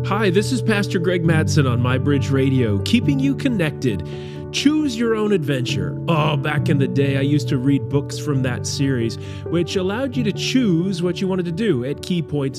Hi, this is Pastor Greg Madsen on MyBridge Radio, keeping you connected. Choose your own adventure. Oh, back in the day, I used to read books from that series, which allowed you to choose what you wanted to do at key points